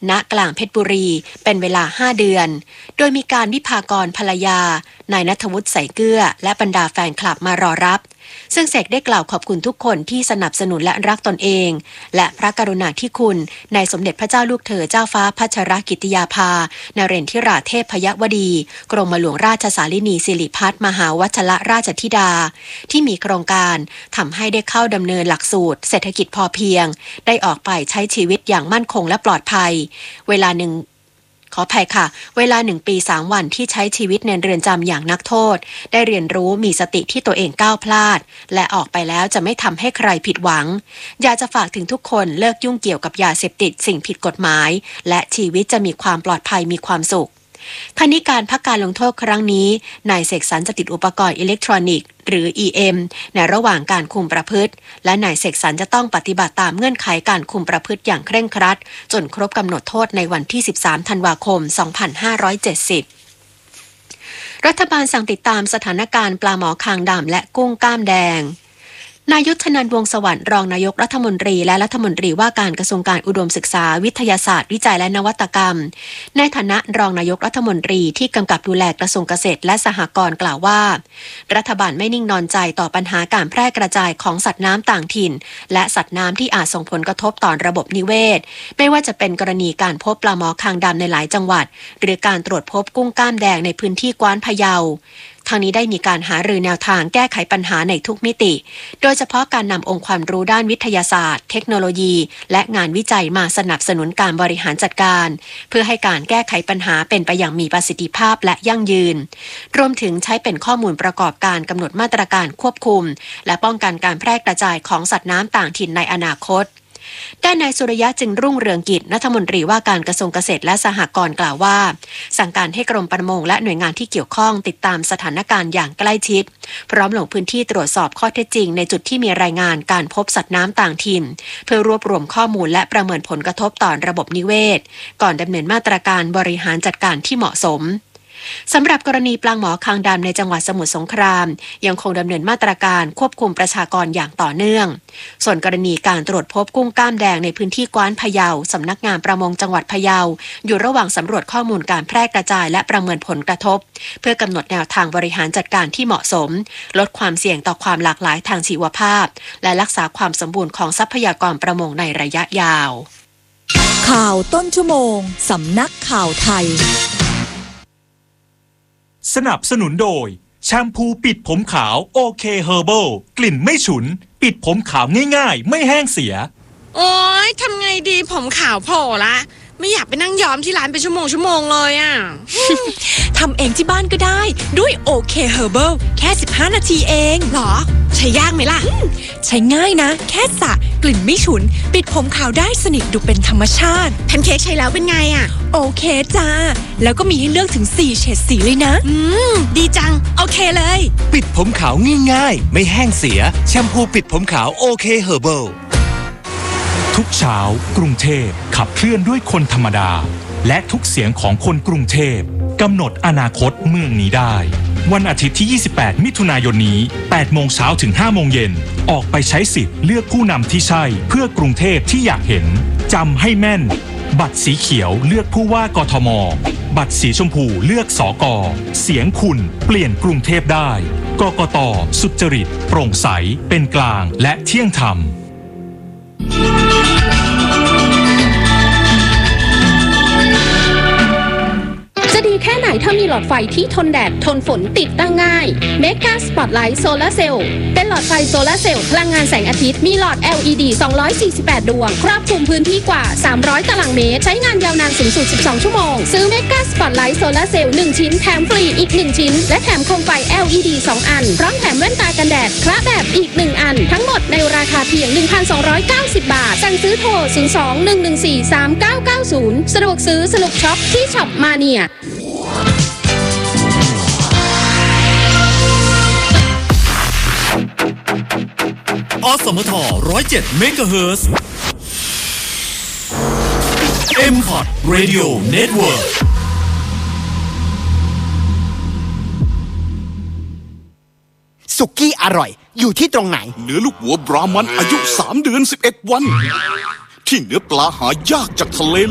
ณกลางเพชรบุรีเป็นเวลา5เดือนโดยมีการวิภากรภรรยานายณัฐวุฒิใส่เกลือและบรรดาแฟนคลับมารอรับซึ่งเสกได้กล่าวขอบคุณทุกคนที่สนับสนุนและรักตนเองและพระกรุณาธิคุณในสมเด็จพระเจ้าลูกเธอเจ้าฟ้าพัชรกิติยาภานเรนทิราเทพยวดีกรมหลวงราชสารินีสิริพัฒน์มหาวัชรราชธิดาที่มีโครงการทำให้ได้เข้าดำเนินหลักสูตรเศรษฐกิจพอเพียงได้ออกไปใช้ชีวิตอย่างมั่นคงและปลอดภัยเวลา1 ปี3 วันที่ใช้ชีวิตในเรือนจำอย่างนักโทษได้เรียนรู้มีสติที่ตัวเองก้าวพลาดและออกไปแล้วจะไม่ทำให้ใครผิดหวังอยากจะฝากถึงทุกคนเลิกยุ่งเกี่ยวกับยาเสพติดสิ่งผิดกฎหมายและชีวิตจะมีความปลอดภัยมีความสุขทั้งนี้การพักการลงโทษครั้งนี้นายเสกสรรจะติดอุปกรณ์อิเล็กทรอนิกส์หรือ EM ในระหว่างการคุมประพฤติและนายเสกสรรจะต้องปฏิบัติตามเงื่อนไขการคุมประพฤติอย่างเคร่งครัดจนครบกำหนดโทษในวันที่13ธันวาคม2570รัฐบาลสั่งติดตามสถานการณ์ปลาหมอคางดำและกุ้งกล้ามแดงนายยุทธนันท์วงศ์สวัสดิ์รองนายกรัฐมนตรีและรัฐมนตรีว่าการกระทรวงการอุดมศึกษาวิทยาศาสตร์วิจัยและนวัตกรรมในฐานะรองนายกรัฐมนตรีที่กำกับดูแลกระทรวงเกษตรและสหกรณ์กล่าวว่ารัฐบาลไม่นิ่งนอนใจต่อปัญหาการแพร่กระจายของสัตว์น้ำต่างถิ่นและสัตว์น้ำที่อาจส่งผลกระทบต่อระบบนิเวศไม่ว่าจะเป็นกรณีการพบปลาหมอคางดำในหลายจังหวัดหรือการตรวจพบกุ้งกล้ามแดงในพื้นที่กว้านพะเยาทางนี้ได้มีการหารือแนวทางแก้ไขปัญหาในทุกมิติโดยเฉพาะการนำองค์ความรู้ด้านวิทยาศาสตร์เทคโนโลยีและงานวิจัยมาสนับสนุนการบริหารจัดการเพื่อให้การแก้ไขปัญหาเป็นไปอย่างมีประสิทธิภาพและยั่งยืนรวมถึงใช้เป็นข้อมูลประกอบการกำหนดมาตรการควบคุมและป้องกันการแพร่กระจายของสัตว์น้ำต่างถิ่นในอนาคตด้านนายสุริยะจึงรุ่งเรืองกิจรัฐมนตรีว่าการกระทรวงเกษตรและสหกรณ์กล่าวว่าสั่งการให้กรมประมงและหน่วยงานที่เกี่ยวข้องติดตามสถานการณ์อย่างใกล้ชิดพร้อมลงพื้นที่ตรวจสอบข้อเท็จจริงในจุดที่มีรายงานการพบสัตว์น้ำต่างถิ่นเพื่อรวบรวมข้อมูลและประเมินผลกระทบต่อระบบนิเวศก่อนดำเนินมาตรการบริหารจัดการที่เหมาะสมสำหรับกรณีปลาหมอคางดำในจังหวัดสมุทรสงครามยังคงดำเนินมาตรการควบคุมประชากรอย่างต่อเนื่องส่วนกรณีการตรวจพบกุ้งกล้ามแดงในพื้นที่กว้านพะเยาสำนักงานประมงจังหวัดพะเยาอยู่ระหว่างสำรวจข้อมูลการแพร่กระจายและประเมินผลกระทบเพื่อกำหนดแนวทางบริหารจัดการที่เหมาะสมลดความเสี่ยงต่อความหลากหลายทางชีวภาพและรักษาความสมบูรณ์ของทรัพยากรประมงในระยะยาวข่าวต้นชั่วโมงสำนักข่าวไทยสนับสนุนโดยแชมพูปิดผมขาวโอเคเฮอร์เบิลกลิ่นไม่ฉุนปิดผมขาวง่ายๆไม่แห้งเสียโอ๊ยทำไงดีผมขาวโผล่ละไม่อยากไปนั่งย้อมที่ร้านเป็นชั่วโมงเลยอ่ะทำเองที่บ้านก็ได้ด้วยโอเคเฮอร์เบิลแค่15นาทีเองหรอใช้ยากไหมล่ะใช้ง่ายนะแค่สระกลิ่นไม่ฉุนปิดผมขาวได้สนิทดูเป็นธรรมชาติแพนเค้กใช้แล้วเป็นไงอ่ะโอเคจ้าแล้วก็มีให้เลือกถึง4เฉดสีเลยนะดีจังโอเคเลยปิดผมขาวง่ายๆไม่แห้งเสียแชมพูปิดผมขาวโอเคเฮอร์เบิลทุกเช้ากรุงเทพขับเคลื่อนด้วยคนธรรมดาและทุกเสียงของคนกรุงเทพกำหนดอนาคตเมืองนี้ได้วันอาทิตย์ที่28มิถุนายนนี้8 โมงเช้าถึง5 โมงเย็นออกไปใช้สิทธิ์เลือกผู้นำที่ใช่เพื่อกรุงเทพที่อยากเห็นจำให้แม่นบัตรสีเขียวเลือกผู้ว่ากทมบัตรสีชมพูเลือกสก.เสียงคุณเปลี่ยนกรุงเทพได้กกต.สุจริตโปร่งใสเป็นกลางและเที่ยงธรรมดีแค่ไหนถ้ามีหลอดไฟที่ทนแดดทนฝนติดตั้งง่าย Mega Spotlight Solar Cell เป็นหลอดไฟโซลาร์เซลล์พลังงานแสงอาทิตย์มีหลอด LED 248 ดวงครอบคลุมพื้นที่กว่า300ตารางเมตรใช้งานยาวนานสูงสุด12ชั่วโมงซื้อ Mega Spotlight Solar Cell 1 ชิ้นแถมฟรีอีก1ชิ้นและแถมโคมไฟ LED 2 อันพร้อมแถมแว่นตากันแดดคละแบบอีก1อันทั้งหมดในราคาเพียง 1,290 บาทสั่งซื้อโทร 02-114-3990 สะดวกซื้อสนุกช็อปที่ช็อปมาเนียอสมท107เมกะเฮิรตซ์ M-Pod Radio Network สุกี้อร่อยอยู่ที่ตรงไหนเนื้อลูกวัวบรามันอายุ3 เดือน 11 วันที่เนื้อปลาหายากจากทะเล